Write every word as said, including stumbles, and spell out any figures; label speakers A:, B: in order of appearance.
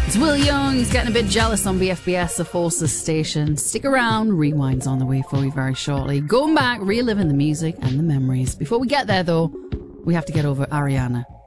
A: It's Will Young. He's getting a bit jealous on B F B S, the Forces station. Stick around. Rewind's on the way for you very shortly. Going back, reliving the music and the memories. Before we get there, though, we have to get over Ariana.